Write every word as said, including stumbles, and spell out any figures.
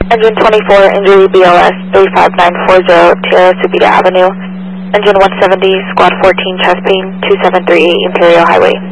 Engine twenty-four, injury B L S three five nine four zero, Tierra Subida Avenue. Engine one seventy, Squad fourteen, chest pain, two seven three eight, Imperial Highway.